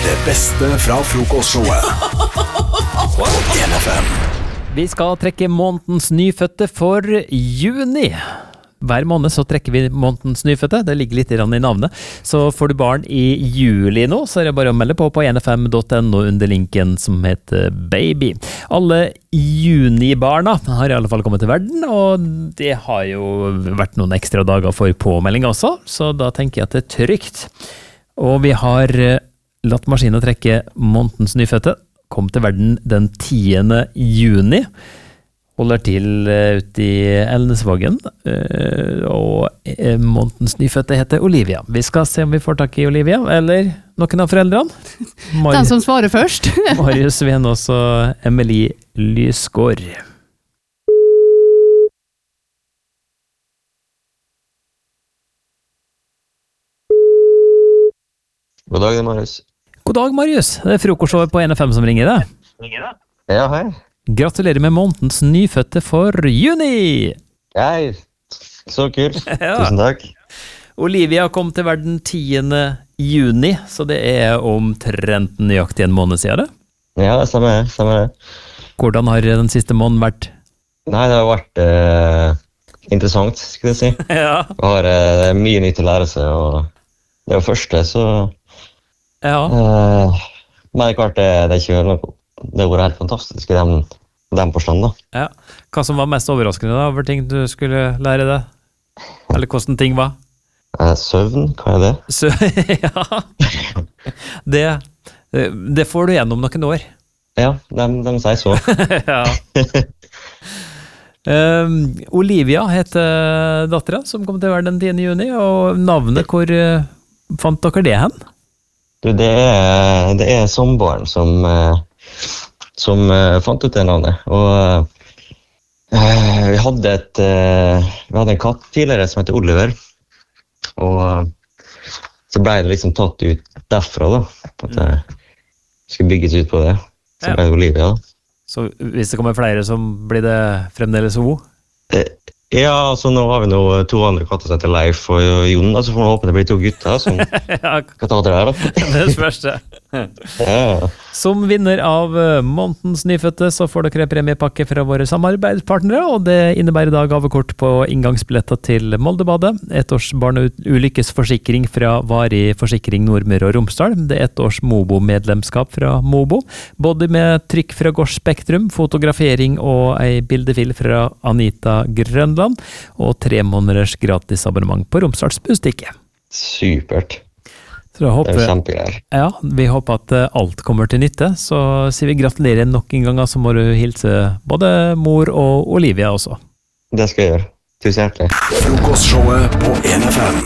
Det beste fra frokostshowet på NFM. Vi skal trekke månedens nyfødte for juni. Hver måned så trekker vi månedens nyfødte, det ligger litt i navnet. Så får du barn i juli nå, så er det bare å melde på nfm.no under linken som heter baby. Alle junibarna har i alle fall kommet til verden, og det har jo vært noen ekstra dager for påmelding også, så da tenker jeg at det er trygt. Og vi har latt maskinen trekke månedens nyfødte, kom til verden den 10. juni, holder til ute i Elnesvågen, og månedens nyfødte heter Olivia. Vi skal se om vi får tak i Olivia, eller noen av foreldrene. Den som svarer først. Marius Venås og Emilie Lysgård. God dag, det er Marius. God dag, Marius. Det er frokostshowet på NFM som ringer deg. Ja, hei. Gratulerer med månedens nyfødte for juni! Hei, så kult. Ja. Tusen takk. Olivia kom til verden 10. juni, så det er omtrent nøyaktig en måned siden det. Ja, det stemmer det. Hvordan har den siste måneden vært? Nei, det har vært interessant, skulle jeg si. Ja. Jeg har mye nytt å lære seg, og det er jo første, så... Ja. Men det er klart, det er ikke noe... Det har vært helt fantastisk i den forstand da. Ja. Hva som var mest overraskende da, over ting du skulle lære deg? Eller hvordan ting var? Søvn, hva er det? Ja. Det får du gjennom noen år. Ja, de sier så. Ja. Olivia heter datteren som kom til verden den 10. juni, og navnet, hvor fant dere det hen? Du, det er samboeren som fant ut det navnet, og vi hadde en katt tidligere som heter Oliver, og så ble det liksom tatt ut derfra da, at det skulle bygges ut på det, så ble det Olivia da. Så hvis det kommer flere, så blir det fremdeles O? Ja, så nå har vi 2 andre katter som heter Leif og Jon, så får vi håpe det blir 2 gutter som skal ta til det her da. Det spørste. Ja. Som vinner av månedens nyfødte så får dere premiepakke fra våre samarbeidspartnere, og det innebærer da gavekort på inngangsbilletter til Moldebadet, 1 års barneulykkesforsikring fra Varig Forsikring Nordmøre og Romsdal, det er 1 års Mobo-medlemskap fra Mobo, både med trykk fra Gårds Spektrum, fotografering og ei bildefil fra Anita Grønland, og 3 måneders gratis abonnement på Romsdals Bustikke. Supert. Så det er kjempegreier. Ja, vi håper at alt kommer til nytte, så sier vi gratulerer nok en gang, så må du hilse både mor og Olivia også. Det skal jeg gjøre. Tusen hjertelig. Frokostshowet på NFM.